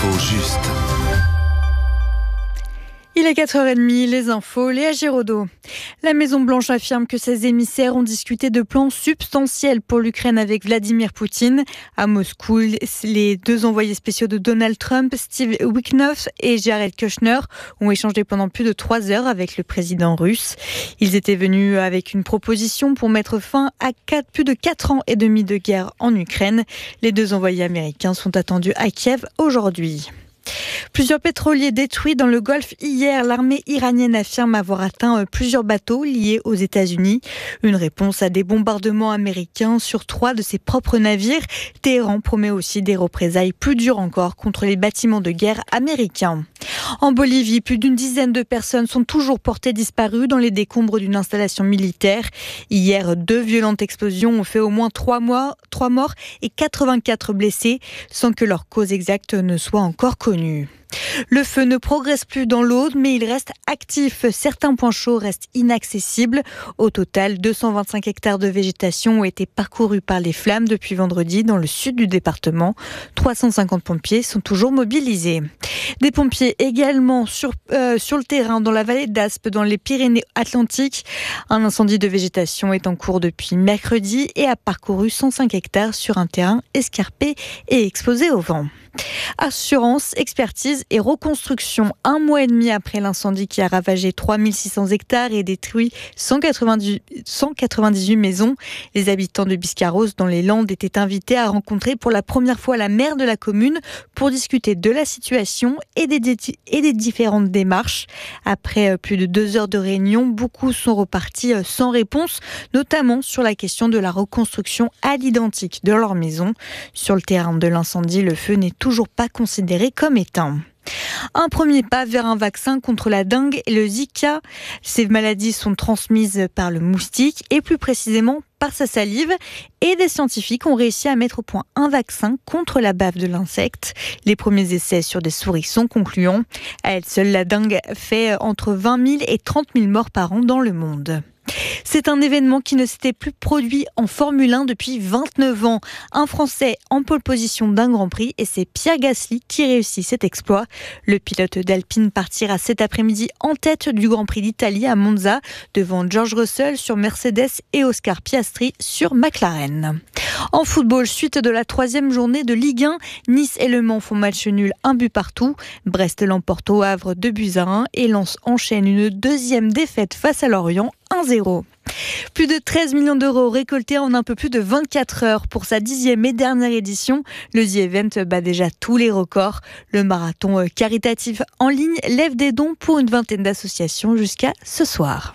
L'info juste. Il est 4h30, les infos, Léa Giraudot. La Maison-Blanche affirme que ses émissaires ont discuté de plans substantiels pour l'Ukraine avec Vladimir Poutine. À Moscou, les deux envoyés spéciaux de Donald Trump, Steve Witkoff et Jared Kushner, ont échangé pendant plus de 3 heures avec le président russe. Ils étaient venus avec une proposition pour mettre fin à plus de 4 ans et demi de guerre en Ukraine. Les deux envoyés américains sont attendus à Kiev aujourd'hui. Plusieurs pétroliers détruits dans le Golfe hier. L'armée iranienne affirme avoir atteint plusieurs bateaux liés aux États-Unis. Une réponse à des bombardements américains sur 3 de ses propres navires. Téhéran promet aussi des représailles plus dures encore contre les bâtiments de guerre américains. En Bolivie, plus d'une dizaine de personnes sont toujours portées disparues dans les décombres d'une installation militaire. Hier, 2 violentes explosions ont fait au moins 3 morts et 84 blessés, sans que leur cause exacte ne soit encore connue. Le feu ne progresse plus dans l'Aude, mais il reste actif. Certains points chauds restent inaccessibles. Au total, 225 hectares de végétation ont été parcourus par les flammes depuis vendredi dans le sud du département. 350 pompiers sont toujours mobilisés. Des pompiers également sur le terrain dans la vallée d'Aspe, dans les Pyrénées-Atlantiques. Un incendie de végétation est en cours depuis mercredi et a parcouru 105 hectares sur un terrain escarpé et exposé au vent. Assurance, expertise et reconstruction. 1 mois et demi après l'incendie qui a ravagé 3600 hectares et détruit 198 maisons, les habitants de Biscarrosse dans les Landes étaient invités à rencontrer pour la première fois la maire de la commune pour discuter de la situation et des différentes démarches. Après plus de 2 heures de réunion, beaucoup sont repartis sans réponse, notamment sur la question de la reconstruction à l'identique de leur maison. Sur le terrain de l'incendie, le feu n'est toujours pas considéré comme éteint. Un premier pas vers un vaccin contre la dengue et le Zika. Ces maladies sont transmises par le moustique et plus précisément par sa salive. Et des scientifiques ont réussi à mettre au point un vaccin contre la bave de l'insecte. Les premiers essais sur des souris sont concluants. À elle seule, la dengue fait entre 20 000 et 30 000 morts par an dans le monde. C'est un événement qui ne s'était plus produit en Formule 1 depuis 29 ans. Un Français en pole position d'un Grand Prix et c'est Pierre Gasly qui réussit cet exploit. Le pilote d'Alpine partira cet après-midi en tête du Grand Prix d'Italie à Monza devant George Russell sur Mercedes et Oscar Piastri sur McLaren. En football, suite de la 3e journée de Ligue 1, Nice et Le Mans font match nul, 1 but partout. Brest l'emporte au Havre 2-1 et Lens enchaîne une 2e défaite face à Lorient 1-0. Plus de 13 millions d'euros récoltés en un peu plus de 24 heures. Pour sa 10e et dernière édition, le The Event bat déjà tous les records. Le marathon caritatif en ligne lève des dons pour une vingtaine d'associations jusqu'à ce soir.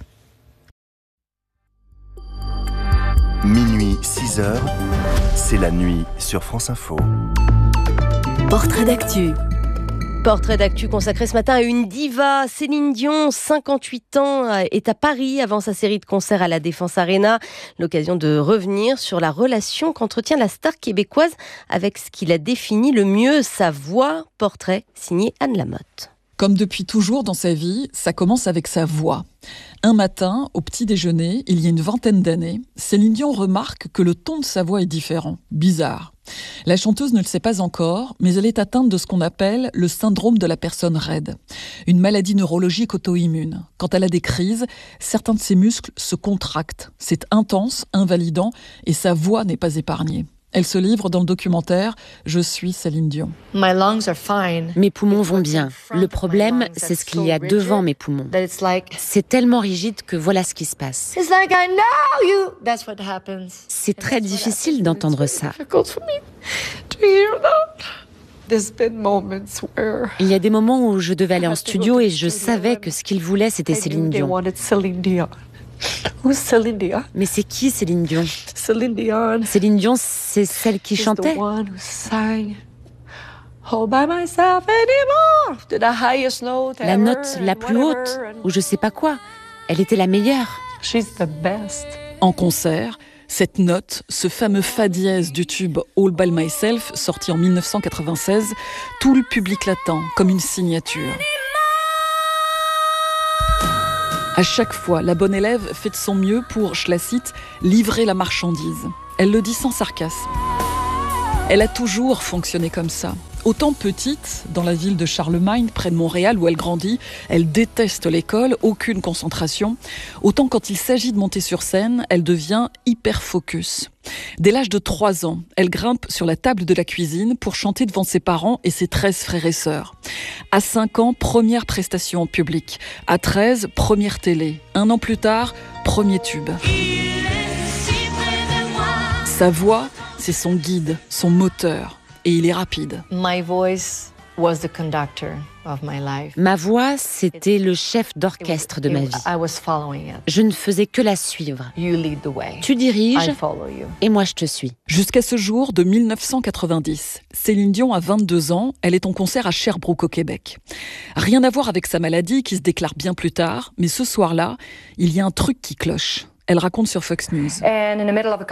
Minuit 6h, c'est la nuit sur France Info. Portrait d'actu. Portrait d'actu consacré ce matin à une diva. Céline Dion, 58 ans, est à Paris avant sa série de concerts à la Défense Arena. L'occasion de revenir sur la relation qu'entretient la star québécoise avec ce qu'il a défini le mieux, sa voix. Portrait signé Anne Lamotte. Comme depuis toujours dans sa vie, ça commence avec sa voix. Un matin, au petit déjeuner, il y a une vingtaine d'années, Céline Dion remarque que le ton de sa voix est différent, bizarre. La chanteuse ne le sait pas encore, mais elle est atteinte de ce qu'on appelle le syndrome de la personne raide, une maladie neurologique auto-immune. Quand elle a des crises, certains de ses muscles se contractent. C'est intense, invalidant, et sa voix n'est pas épargnée. Elle se livre dans le documentaire « Je suis Céline Dion ». Mes poumons vont bien. Le problème, c'est ce qu'il y a devant mes poumons. C'est tellement rigide que voilà ce qui se passe. C'est très difficile d'entendre ça. Il y a des moments où je devais aller en studio et je savais que ce qu'il voulait, c'était Céline Dion. Mais c'est qui Céline Dion ? Céline Dion, c'est celle qui chantait. La note la plus haute, ou je sais pas quoi. Elle était la meilleure. En concert, cette note, ce fameux fa dièse du tube All by Myself, sorti en 1996, tout le public l'attend comme une signature. À chaque fois, la bonne élève fait de son mieux pour, je la cite, livrer la marchandise. Elle le dit sans sarcasme. Elle a toujours fonctionné comme ça. Autant petite, dans la ville de Charlemagne, près de Montréal où elle grandit, elle déteste l'école, aucune concentration. Autant quand il s'agit de monter sur scène, elle devient hyper focus. Dès l'âge de 3 ans, elle grimpe sur la table de la cuisine pour chanter devant ses parents et ses 13 frères et sœurs. À 5 ans, première prestation en public. À 13, première télé. 1 an plus tard, premier tube. Sa voix, c'est son guide, son moteur. Et il est rapide. Ma voix, c'était le chef d'orchestre de ma vie. Je ne faisais que la suivre. Tu diriges et moi je te suis. Jusqu'à ce jour de 1990, Céline Dion a 22 ans, elle est en concert à Sherbrooke au Québec. Rien à voir avec sa maladie qui se déclare bien plus tard, mais ce soir-là, il y a un truc qui cloche. Elle raconte sur Fox News. En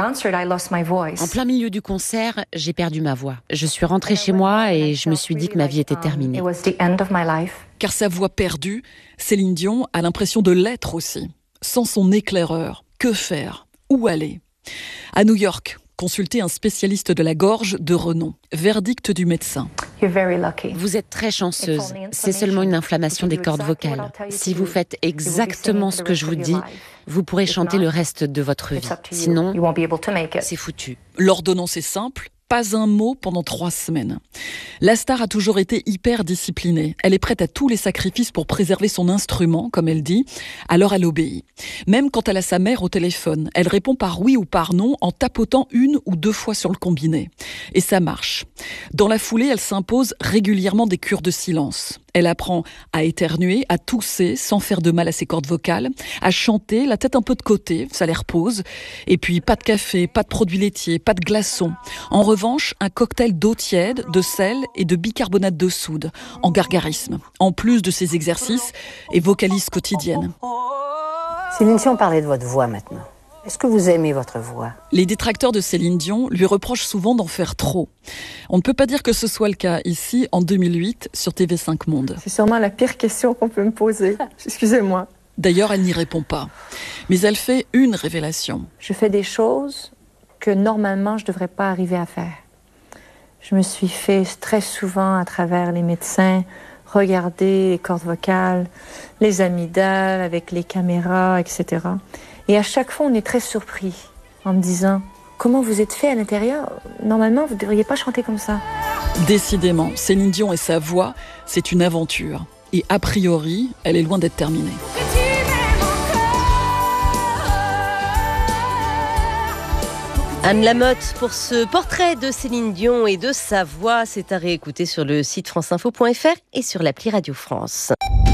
plein milieu du concert, j'ai perdu ma voix. Je suis rentrée chez moi et je me suis dit que ma vie était terminée. Car sa voix perdue, Céline Dion a l'impression de l'être aussi. Sans son éclaireur, que faire? Où aller? À New York, consulter un spécialiste de la gorge de renom. Verdict du médecin. Vous êtes très chanceuse. C'est seulement une inflammation des cordes vocales. Si vous faites exactement ce que je vous dis, vous pourrez chanter le reste de votre vie. Sinon, c'est foutu. L'ordonnance est simple. Pas un mot pendant 3 semaines. La star a toujours été hyper disciplinée. Elle est prête à tous les sacrifices pour préserver son instrument, comme elle dit. Alors elle obéit. Même quand elle a sa mère au téléphone, elle répond par oui ou par non en tapotant 1 ou 2 fois sur le combiné. Et ça marche. Dans la foulée, elle s'impose régulièrement des cures de silence. Elle apprend à éternuer, à tousser sans faire de mal à ses cordes vocales, à chanter, la tête un peu de côté, ça les repose. Et puis pas de café, pas de produits laitiers, pas de glaçons. En revanche, un cocktail d'eau tiède, de sel et de bicarbonate de soude, en gargarisme. En plus de ses exercices et vocalises quotidiennes. Céline, si on parlait de votre voix maintenant, est-ce que vous aimez votre voix? Les détracteurs de Céline Dion lui reprochent souvent d'en faire trop. On ne peut pas dire que ce soit le cas ici, en 2008, sur TV5 Monde. C'est sûrement la pire question qu'on peut me poser. Excusez-moi. D'ailleurs, elle n'y répond pas. Mais elle fait une révélation. Je fais des choses que normalement je ne devrais pas arriver à faire. Je me suis fait très souvent à travers les médecins regarder les cordes vocales, les amygdales avec les caméras, etc. Et à chaque fois, on est très surpris en me disant « Comment vous êtes fait à l'intérieur? Normalement, vous ne devriez pas chanter comme ça. » Décidément, Céline Dion et sa voix, c'est une aventure. Et a priori, elle est loin d'être terminée. Anne Lamotte pour ce portrait de Céline Dion et de sa voix. C'est à réécouter sur le site franceinfo.fr et sur l'appli Radio France.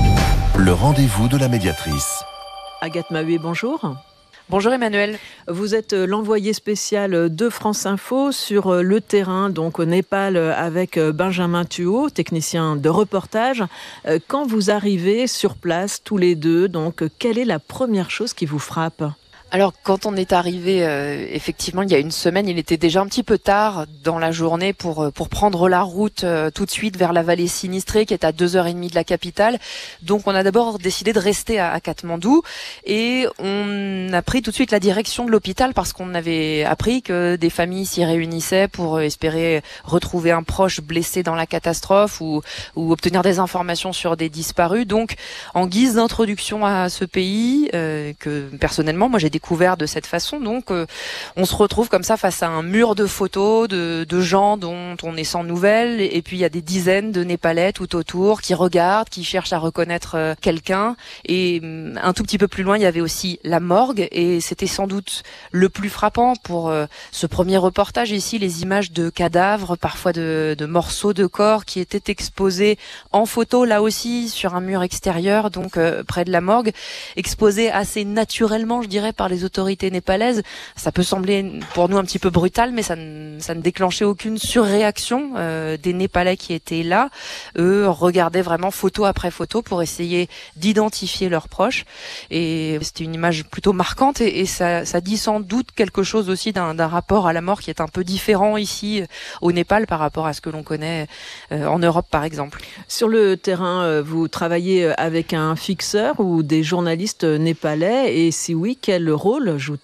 Le rendez-vous de la médiatrice. Agathe Maheuet, bonjour. Bonjour Emmanuel. Vous êtes l'envoyé spécial de France Info sur le terrain, donc au Népal, avec Benjamin Thuot, technicien de reportage. Quand vous arrivez sur place, tous les deux, donc, quelle est la première chose qui vous frappe ? Alors quand on est arrivé, effectivement, il y a une semaine, il était déjà un petit peu tard dans la journée pour prendre la route tout de suite vers la vallée sinistrée qui est à 2h30 de la capitale. Donc on a d'abord décidé de rester à Katmandou et on a pris tout de suite la direction de l'hôpital parce qu'on avait appris que des familles s'y réunissaient pour espérer retrouver un proche blessé dans la catastrophe ou obtenir des informations sur des disparus. Donc en guise d'introduction à ce pays que personnellement moi j'ai découvert de cette façon, donc on se retrouve comme ça face à un mur de photos de gens dont on est sans nouvelles, et puis il y a des dizaines de Népalais tout autour qui regardent, qui cherchent à reconnaître quelqu'un, et un tout petit peu plus loin il y avait aussi la morgue, et c'était sans doute le plus frappant pour ce premier reportage ici, les images de cadavres, parfois de morceaux de corps qui étaient exposés en photo là aussi sur un mur extérieur, donc près de la morgue, exposés assez naturellement je dirais par les autorités népalaises. Ça peut sembler pour nous un petit peu brutal, mais ça ne déclenchait aucune surréaction des Népalais qui étaient là. Eux regardaient vraiment photo après photo pour essayer d'identifier leurs proches. Et c'était une image plutôt marquante et ça dit sans doute quelque chose aussi d'un rapport à la mort qui est un peu différent ici au Népal par rapport à ce que l'on connaît en Europe par exemple. Sur le terrain, vous travaillez avec un fixeur ou des journalistes népalais, et si oui, quel rôle joue-t-il ?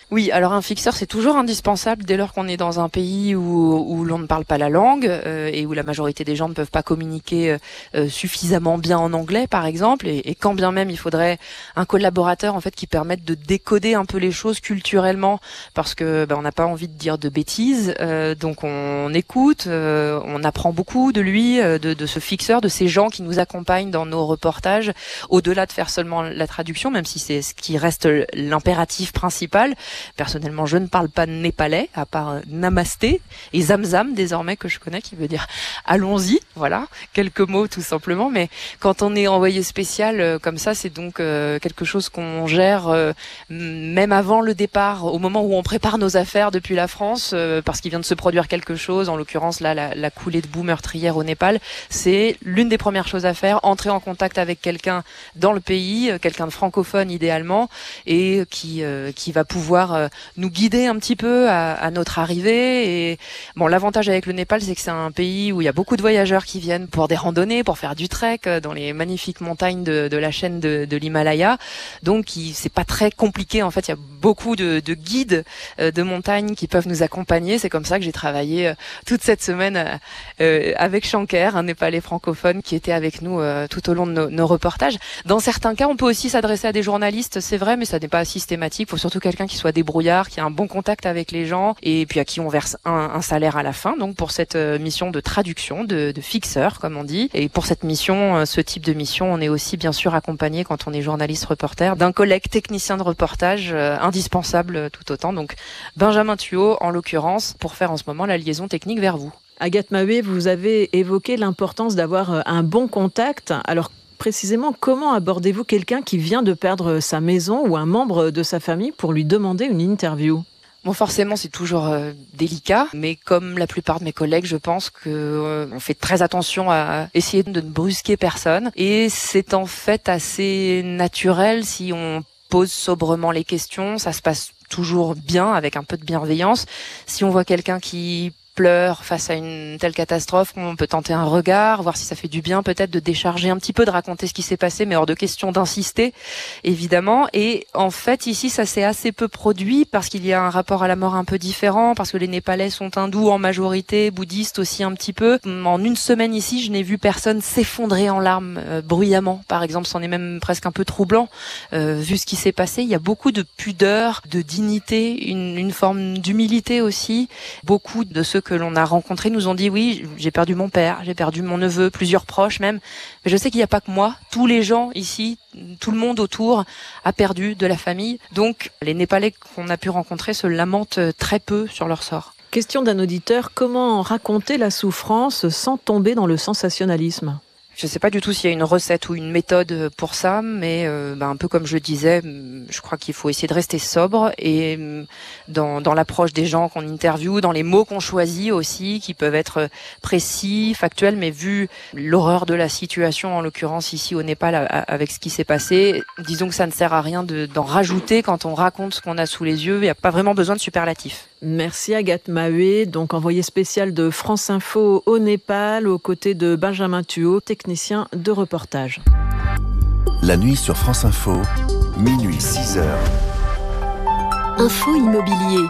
Oui, alors un fixeur, c'est toujours indispensable dès lors qu'on est dans un pays où l'on ne parle pas la langue et où la majorité des gens ne peuvent pas communiquer suffisamment bien en anglais, par exemple. Et quand bien même, il faudrait un collaborateur en fait qui permette de décoder un peu les choses culturellement, parce que on n'a pas envie de dire de bêtises. Donc on écoute, on apprend beaucoup de lui, de ce fixeur, de ces gens qui nous accompagnent dans nos reportages, au-delà de faire seulement la traduction, même si c'est ce qui reste l'impératif principal. Personnellement, je ne parle pas népalais, à part namasté et zamzam désormais que je connais, qui veut dire allons-y. Voilà, quelques mots tout simplement. Mais quand on est envoyé spécial comme ça, c'est donc quelque chose qu'on gère même avant le départ, au moment où on prépare nos affaires depuis la France, parce qu'il vient de se produire quelque chose. En l'occurrence, là, la coulée de boue meurtrière au Népal, c'est l'une des premières choses à faire. Entrer en contact avec quelqu'un dans le pays, quelqu'un de francophone idéalement, et qui va pouvoir nous guider un petit peu à notre arrivée. Et bon, l'avantage avec le Népal, c'est que c'est un pays où il y a beaucoup de voyageurs qui viennent pour des randonnées, pour faire du trek dans les magnifiques montagnes de la chaîne de l'Himalaya. Donc, c'est pas très compliqué. En fait, il y a beaucoup de guides de montagne qui peuvent nous accompagner. C'est comme ça que j'ai travaillé toute cette semaine avec Shankar, un Népalais francophone qui était avec nous tout au long de nos reportages. Dans certains cas, on peut aussi s'adresser à des journalistes, c'est vrai, mais ça n'est pas systématique. Il faut surtout quelqu'un qui soit débrouillard, qui a un bon contact avec les gens et puis à qui on verse un salaire à la fin. Donc pour cette mission de traduction, de fixeur comme on dit. Et pour cette mission, ce type de mission, on est aussi bien sûr accompagné quand on est journaliste reporter d'un collègue technicien de reportage indispensable tout autant. Donc Benjamin Thuot en l'occurrence pour faire en ce moment la liaison technique vers vous. Agathe Mahé, vous avez évoqué l'importance d'avoir un bon contact. Alors précisément, comment abordez-vous quelqu'un qui vient de perdre sa maison ou un membre de sa famille pour lui demander une interview ? Bon, forcément, c'est toujours délicat, mais comme la plupart de mes collègues, je pense que on fait très attention à essayer de ne brusquer personne. Et c'est en fait assez naturel si on pose sobrement les questions. Ça se passe toujours bien, avec un peu de bienveillance. Si on voit quelqu'un qui pleure face à une telle catastrophe, on peut tenter un regard, voir si ça fait du bien peut-être de décharger un petit peu, de raconter ce qui s'est passé, mais hors de question d'insister, évidemment. Et en fait, ici, ça s'est assez peu produit parce qu'il y a un rapport à la mort un peu différent, parce que les Népalais sont hindous en majorité, bouddhistes aussi un petit peu. En une semaine ici, je n'ai vu personne s'effondrer en larmes bruyamment, par exemple. C'en est même presque un peu troublant, vu ce qui s'est passé. Il y a beaucoup de pudeur, de dignité, une forme d'humilité aussi. Beaucoup de ceux que l'on a rencontrés nous ont dit oui, j'ai perdu mon père, j'ai perdu mon neveu, plusieurs proches même, mais je sais qu'il n'y a pas que moi, tous les gens ici, tout le monde autour a perdu de la famille, donc les Népalais qu'on a pu rencontrer se lamentent très peu sur leur sort. Question d'un auditeur, comment raconter la souffrance sans tomber dans le sensationnalisme ? Je ne sais pas du tout s'il y a une recette ou une méthode pour ça, mais un peu comme je disais, je crois qu'il faut essayer de rester sobre et dans l'approche des gens qu'on interviewe, dans les mots qu'on choisit aussi, qui peuvent être précis, factuels, mais vu l'horreur de la situation, en l'occurrence ici au Népal avec ce qui s'est passé, disons que ça ne sert à rien d'en rajouter quand on raconte ce qu'on a sous les yeux. Il n'y a pas vraiment besoin de superlatifs. Merci Agathe Mahé, donc envoyée spéciale de France Info au Népal, aux côtés de Benjamin Thuot, technicien de reportage. La nuit sur France Info, minuit 6h. Info immobilier.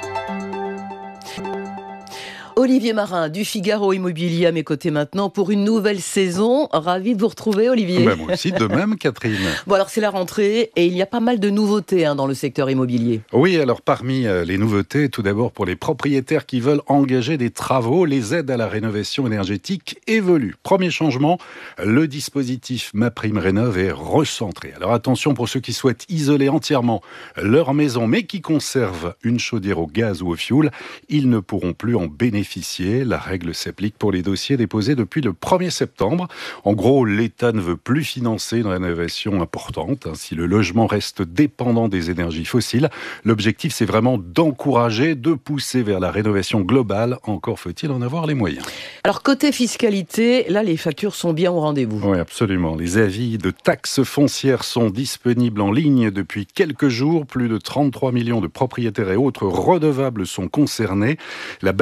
Olivier Marin du Figaro Immobilier à mes côtés maintenant pour une nouvelle saison. Ravi de vous retrouver, Olivier. Moi aussi, de même, Catherine. Bon, alors c'est la rentrée et il y a pas mal de nouveautés dans le secteur immobilier. Oui, alors parmi les nouveautés, tout d'abord pour les propriétaires qui veulent engager des travaux, les aides à la rénovation énergétique évoluent. Premier changement, le dispositif MaPrimeRénov' est recentré. Alors attention pour ceux qui souhaitent isoler entièrement leur maison mais qui conservent une chaudière au gaz ou au fioul, ils ne pourront plus en bénéficier. La règle s'applique pour les dossiers déposés depuis le 1er septembre. En gros, l'État ne veut plus financer une rénovation importante. Si le logement reste dépendant des énergies fossiles, l'objectif, c'est vraiment d'encourager, de pousser vers la rénovation globale. Encore faut-il en avoir les moyens. Alors, côté fiscalité, là, les factures sont bien au rendez-vous. Oui, absolument. Les avis de taxes foncières sont disponibles en ligne depuis quelques jours. Plus de 33 millions de propriétaires et autres redevables sont concernés. La base utile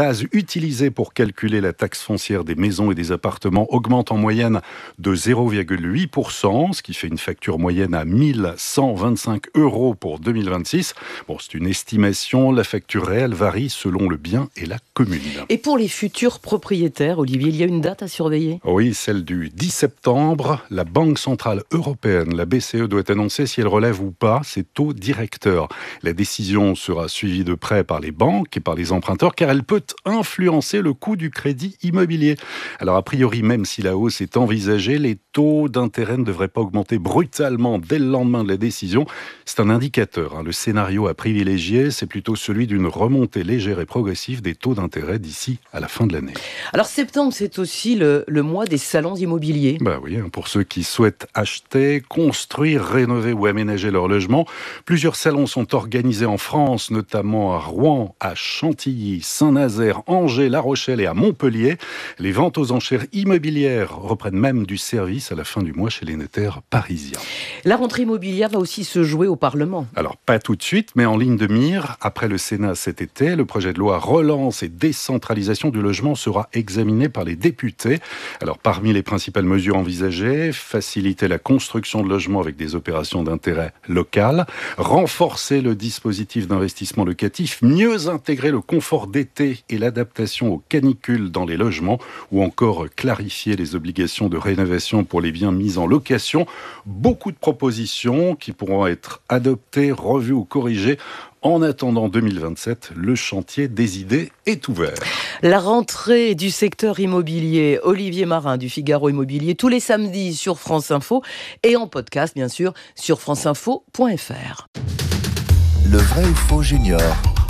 utilisés pour calculer la taxe foncière des maisons et des appartements augmentent en moyenne de 0,8%, ce qui fait une facture moyenne à 1 125 € pour 2026. Bon, c'est une estimation, la facture réelle varie selon le bien et la commune. Et pour les futurs propriétaires, Olivier, il y a une date à surveiller ? Oui, celle du 10 septembre. La Banque Centrale Européenne, la BCE, doit annoncer si elle relève ou pas ses taux directeurs. La décision sera suivie de près par les banques et par les emprunteurs, car elle peut influencer le coût du crédit immobilier. Alors, a priori, même si la hausse est envisagée, les taux d'intérêt ne devraient pas augmenter brutalement dès le lendemain de la décision. C'est un indicateur. Le scénario à privilégier, c'est plutôt celui d'une remontée légère et progressive des taux d'intérêt d'ici à la fin de l'année. Alors septembre, c'est aussi le mois des salons immobiliers. Oui, pour ceux qui souhaitent acheter, construire, rénover ou aménager leur logement, plusieurs salons sont organisés en France, notamment à Rouen, à Chantilly, Saint-Nazaire, Angers, La Rochelle et à Montpellier. Les ventes aux enchères immobilières reprennent même du service à la fin du mois chez les notaires parisiens. La rentrée immobilière va aussi se jouer au Parlement. Alors, pas tout de suite, mais en ligne de mire. Après le Sénat cet été, le projet de loi relance et décentralisation du logement sera examiné par les députés. Alors, parmi les principales mesures envisagées, faciliter la construction de logements avec des opérations d'intérêt local, renforcer le dispositif d'investissement locatif, mieux intégrer le confort d'été et l'adaptation aux canicules dans les logements, ou encore clarifier les obligations de rénovation pour les biens mis en location. Beaucoup de propositions qui pourront être adoptées, revues ou corrigées. En attendant 2027, le chantier des idées est ouvert. La rentrée du secteur immobilier, Olivier Marin du Figaro Immobilier, tous les samedis sur France Info et en podcast, bien sûr, sur franceinfo.fr. Le vrai ou faux junior.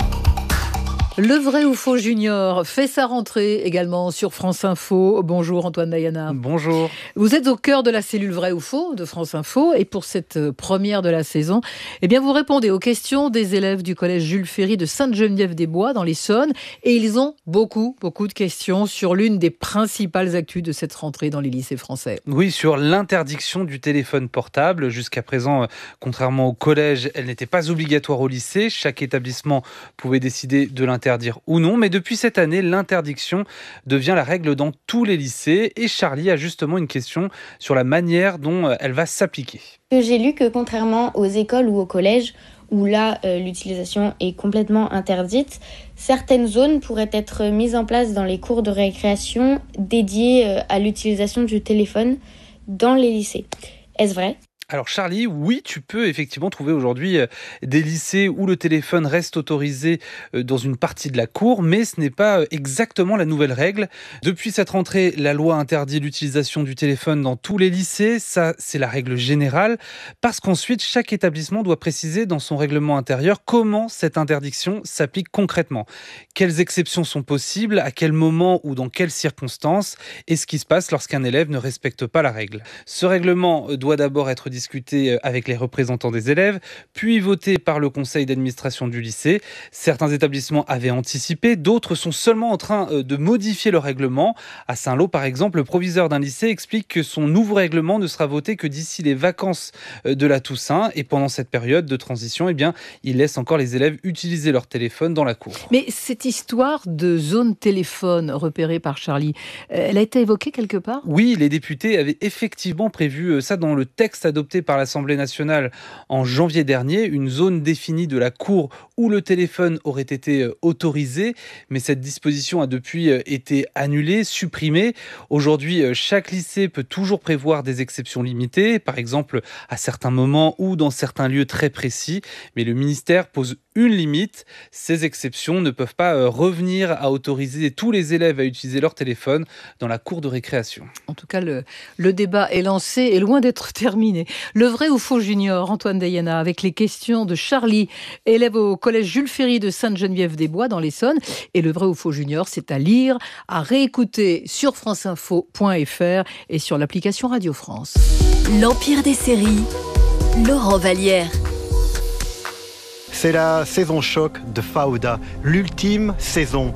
Le vrai ou faux junior fait sa rentrée également sur France Info. Bonjour Antoine Dayana. Bonjour. Vous êtes au cœur de la cellule vrai ou faux de France Info et pour cette première de la saison, vous répondez aux questions des élèves du collège Jules Ferry de Sainte-Geneviève-des-Bois dans l'Essonne et ils ont beaucoup de questions sur l'une des principales actus de cette rentrée dans les lycées français. Oui, sur l'interdiction du téléphone portable. Jusqu'à présent, contrairement au collège, elle n'était pas obligatoire au lycée. Chaque établissement pouvait décider de l'interdire ou non, mais depuis cette année, l'interdiction devient la règle dans tous les lycées et Charlie a justement une question sur la manière dont elle va s'appliquer. J'ai lu que contrairement aux écoles ou au collège, où là l'utilisation est complètement interdite, certaines zones pourraient être mises en place dans les cours de récréation dédiées à l'utilisation du téléphone dans les lycées. Est-ce vrai ? Alors Charlie, oui, tu peux effectivement trouver aujourd'hui des lycées où le téléphone reste autorisé dans une partie de la cour, mais ce n'est pas exactement la nouvelle règle. Depuis cette rentrée, la loi interdit l'utilisation du téléphone dans tous les lycées, ça c'est la règle générale, parce qu'ensuite chaque établissement doit préciser dans son règlement intérieur comment cette interdiction s'applique concrètement. Quelles exceptions sont possibles, à quel moment ou dans quelles circonstances, et ce qui se passe lorsqu'un élève ne respecte pas la règle. Ce règlement doit d'abord être discuté avec les représentants des élèves, puis voté par le conseil d'administration du lycée. Certains établissements avaient anticipé, d'autres sont seulement en train de modifier le règlement. À Saint-Lô, par exemple, le proviseur d'un lycée explique que son nouveau règlement ne sera voté que d'ici les vacances de la Toussaint. Et pendant cette période de transition, il laisse encore les élèves utiliser leur téléphone dans la cour. Mais cette histoire de zone téléphone repérée par Charlie, elle a été évoquée quelque part ? Oui, les députés avaient effectivement prévu ça dans le texte adopté par l'Assemblée nationale en janvier dernier, une zone définie de la cour où le téléphone aurait été autorisé, mais cette disposition a depuis été annulée, supprimée. Aujourd'hui, chaque lycée peut toujours prévoir des exceptions limitées, par exemple à certains moments ou dans certains lieux très précis, mais le ministère pose une limite. Ces exceptions ne peuvent pas revenir à autoriser tous les élèves à utiliser leur téléphone dans la cour de récréation. En tout cas, le débat est lancé et loin d'être terminé. Le vrai ou faux junior, Antoine Dayana, avec les questions de Charlie, élève au collège Jules Ferry de Sainte-Geneviève-des-Bois dans l'Essonne. Et le vrai ou faux junior, c'est à lire, à réécouter sur franceinfo.fr et sur l'application Radio France. L'Empire des séries, Laurent Vallière. C'est la saison choc de Fauda, l'ultime saison.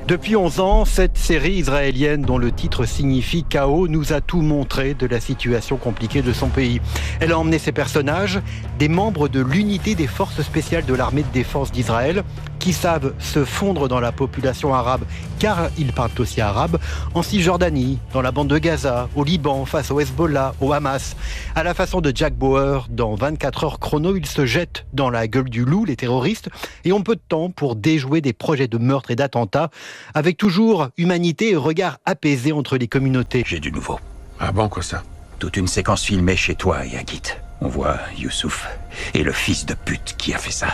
Depuis 11 ans, cette série israélienne dont le titre signifie chaos nous a tout montré de la situation compliquée de son pays. Elle a emmené ses personnages, des membres de l'unité des forces spéciales de l'armée de défense d'Israël, qui savent se fondre dans la population arabe, car ils parlent aussi arabe, en Cisjordanie, dans la bande de Gaza, au Liban, face au Hezbollah, au Hamas. À la façon de Jack Bauer, dans 24 heures chrono, ils se jettent dans la gueule du loup, les terroristes, et ont peu de temps pour déjouer des projets de meurtre et d'attentats, avec toujours humanité et regard apaisé entre les communautés. J'ai du nouveau. Ah bon, quoi ça? Toute une séquence filmée chez toi, Yagit. On voit Youssouf et le fils de pute qui a fait ça.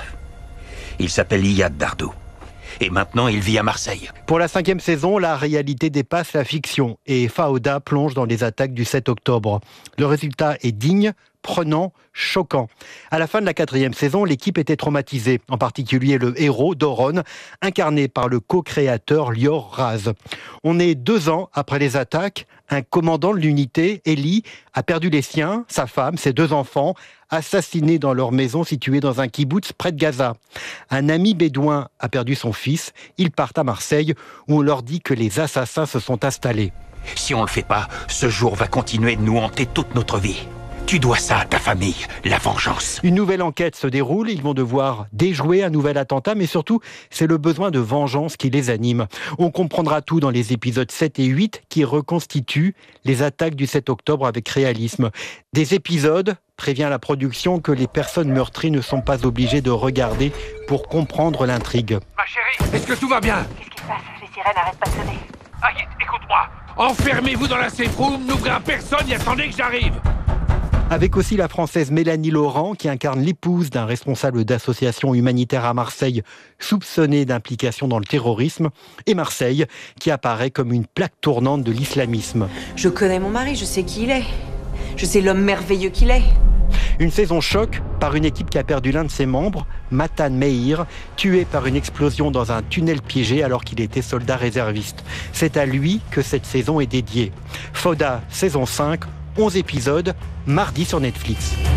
Il s'appelle Iyad Dardou. Et maintenant, il vit à Marseille. Pour la 5e saison, la réalité dépasse la fiction et Fauda plonge dans les attaques du 7 octobre. Le résultat est digne, prenant, choquant. À la fin de la 4e saison, l'équipe était traumatisée, en particulier le héros, Doron, incarné par le co-créateur Lior Raz. On est 2 ans après les attaques. Un commandant de l'unité, Eli, a perdu les siens, sa femme, ses 2 enfants, assassinés dans leur maison située dans un kibboutz près de Gaza. Un ami bédouin a perdu son fils. Ils partent à Marseille, où on leur dit que les assassins se sont installés. Si on le fait pas, ce jour va continuer de nous hanter toute notre vie. Tu dois ça à ta famille, la vengeance. Une nouvelle enquête se déroule, ils vont devoir déjouer un nouvel attentat, mais surtout, c'est le besoin de vengeance qui les anime. On comprendra tout dans les épisodes 7 et 8 qui reconstituent les attaques du 7 octobre avec réalisme. Des épisodes, prévient la production, que les personnes meurtries ne sont pas obligées de regarder pour comprendre l'intrigue. Ma chérie, est-ce que tout va bien? Qu'est-ce qui se passe? Les sirènes n'arrêtent pas de sonner. Aïe, écoute-moi. Enfermez-vous dans la safe room, n'ouvrez à personne et attendez que j'arrive. Avec aussi la Française Mélanie Laurent, qui incarne l'épouse d'un responsable d'association humanitaire à Marseille, soupçonné d'implication dans le terrorisme, et Marseille, qui apparaît comme une plaque tournante de l'islamisme. Je connais mon mari, je sais qui il est. Je sais l'homme merveilleux qu'il est. Une saison choc par une équipe qui a perdu l'un de ses membres, Matan Meir, tué par une explosion dans un tunnel piégé alors qu'il était soldat réserviste. C'est à lui que cette saison est dédiée. Fauda, saison 5, 11 épisodes, mardi sur Netflix.